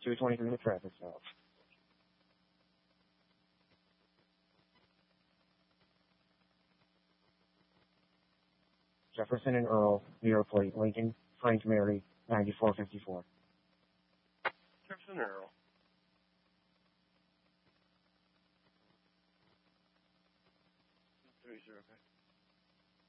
223 with traffic stop. Jefferson and Earl, New York plate, Lincoln, Frank Mary, 9454. Jefferson and Earl. Okay.